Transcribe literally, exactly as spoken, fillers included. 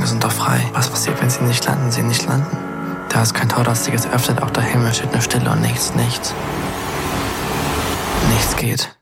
sind doch frei. Was passiert, wenn sie nicht landen? Sie nicht landen. Da ist kein Tor, das sich jetzt öffnet, auch der Himmel steht nur Stille und nichts, nichts. Nichts geht.